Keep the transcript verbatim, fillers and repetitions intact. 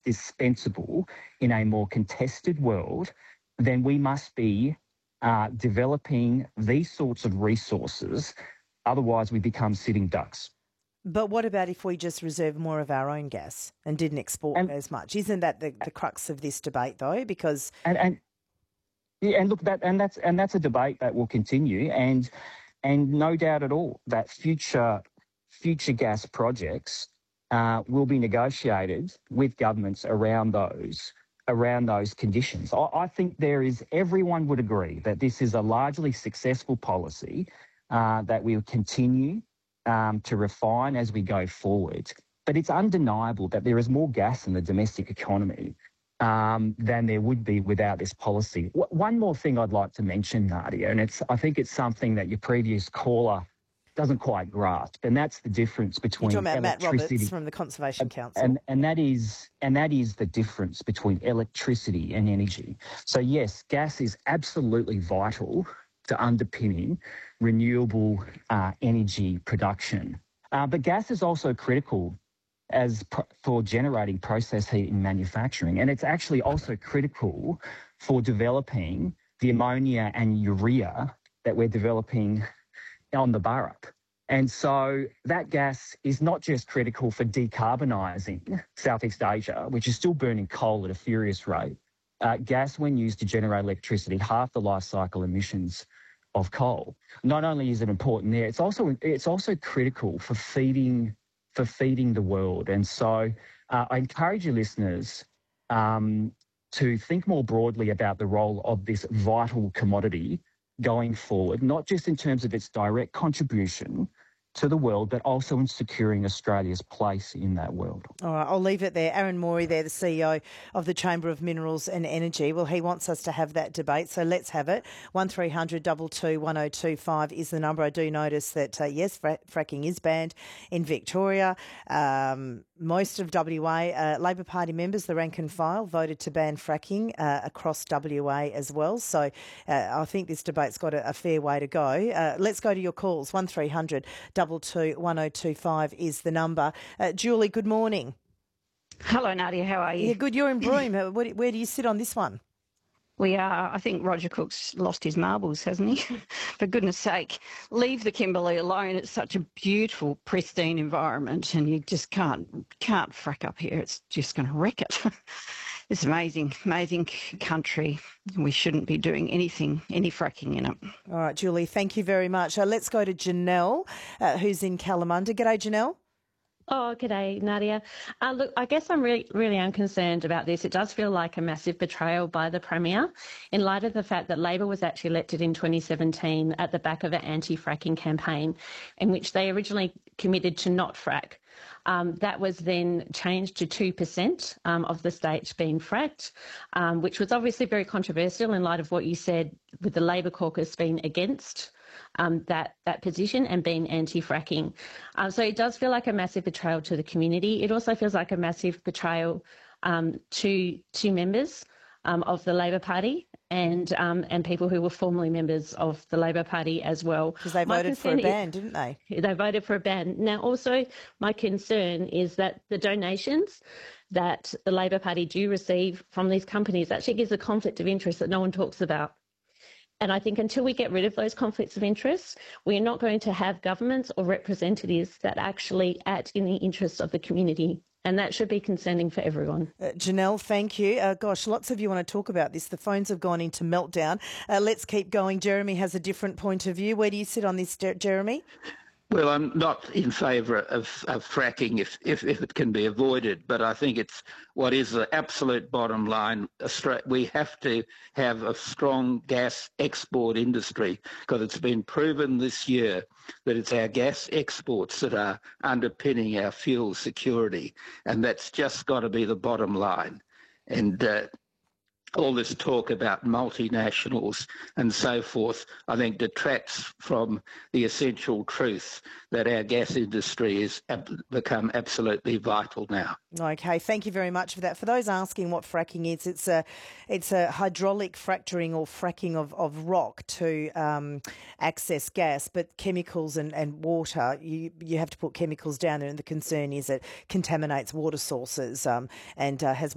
dispensable in a more contested world, then we must be uh, developing these sorts of resources. Otherwise, we become sitting ducks. But what about if we just reserve more of our own gas and didn't export And, as much? Isn't that the, the crux of this debate, though? Because and, and yeah, and look, that and that's and that's a debate that will continue, and and no doubt at all that future future gas projects uh, will be negotiated with governments around those around those conditions. I, I think there is everyone would agree that this is a largely successful policy uh, that we'll continue um, to refine as we go forward. But it's undeniable that there is more gas in the domestic economy um, than there would be without this policy. W- one more thing I'd like to mention, Nadia, and it's I think it's something that your previous caller doesn't quite grasp, and that's the difference between you're talking about Matt electricity Roberts from the Conservation Council, and, and that is and that is the difference between electricity and energy. So yes, gas is absolutely vital to underpinning renewable uh, energy production, uh, but gas is also critical as pro- for generating process heat in manufacturing, and it's actually also critical for developing the ammonia and urea that we're developing on the Burrup. And so that gas is not just critical for decarbonising Southeast Asia, which is still burning coal at a furious rate. Uh, gas, when used to generate electricity, half the life cycle emissions of coal. Not only is it important there, it's also it's also critical for feeding for feeding the world. And so uh, I encourage your listeners um, to think more broadly about the role of this vital commodity going forward, not just in terms of its direct contribution to the world, but also in securing Australia's place in that world. All right, I'll leave it there. Aaron Morey there, the C E O of the Chamber of Minerals and Energy. Well, he wants us to have that debate, so let's have it. one three hundred two two one oh two five is the number. I do notice that, uh, yes, fra- fracking is banned in Victoria. Um, most of W A, uh, Labor Party members, the rank and file, voted to ban fracking uh, across W A as well. So uh, I think this debate's got a, a fair way to go. Uh, let's go to your calls. one three hundred two two one oh two five is the number. Uh, Julie, good morning. Hello, Nadia. How are you? Yeah, good. You're in Broome. Uh, where, where do you sit on this one? We are. I think Roger Cook's lost his marbles, hasn't he? For goodness sake, leave the Kimberley alone. It's such a beautiful, pristine environment, and you just can't can't frack up here. It's just going to wreck it. It's amazing, amazing country. We shouldn't be doing anything, any fracking in it. All right, Julie, thank you very much. Uh, let's go to Janelle, uh, who's in Kalamunda. G'day, Janelle. Oh, g'day, Nadia. Uh, look, I guess I'm really, really am concerned about this. It does feel like a massive betrayal by the Premier in light of the fact that Labor was actually elected in twenty seventeen at the back of an anti-fracking campaign in which they originally committed to not frack. Um, that was then changed to two percent um, of the states being fracked, um, which was obviously very controversial in light of what you said with the Labor caucus being against Um, that that position and being anti-fracking. Um, so it does feel like a massive betrayal to the community. It also feels like a massive betrayal um, to to members um, of the Labor Party and um, and people who were formerly members of the Labor Party as well. Because they My voted for a concern ban, is- didn't they? They voted for a ban. Now, also, my concern is that the donations that the Labor Party do receive from these companies actually gives a conflict of interest that no one talks about. And I think until we get rid of those conflicts of interest, we're not going to have governments or representatives that actually act in the interests of the community. And that should be concerning for everyone. Uh, Janelle, thank you. Uh, gosh, lots of you want to talk about this. The phones have gone into meltdown. Uh, let's keep going. Jeremy has a different point of view. Where do you sit on this, Jer- Jeremy? Well, I'm not in favour of, of fracking if, if, if it can be avoided, but I think it's what is the absolute bottom line. We have to have a strong gas export industry because it's been proven this year that it's our gas exports that are underpinning our fuel security, and that's just got to be the bottom line. And uh, all this talk about multinationals and so forth, I think detracts from the essential truth that our gas industry has ab- become absolutely vital now. Okay, thank you very much for that. For those asking what fracking is, it's a it's a hydraulic fracturing or fracking of, of rock to um, access gas, but chemicals and, and water, you you have to put chemicals down there, and the concern is it contaminates water sources um, and uh, has